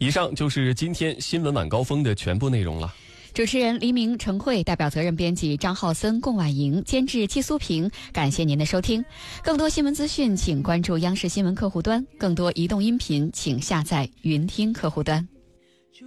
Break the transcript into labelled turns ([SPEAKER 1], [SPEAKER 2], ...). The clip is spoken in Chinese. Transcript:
[SPEAKER 1] 以上就是今天新闻晚高峰的全部内容了。
[SPEAKER 2] 主持人黎明、程慧，代表责任编辑张浩森、龚婉莹，监制季苏平。感谢您的收听。更多新闻资讯，请关注央视新闻客户端；更多移动音频，请下载云听客户端。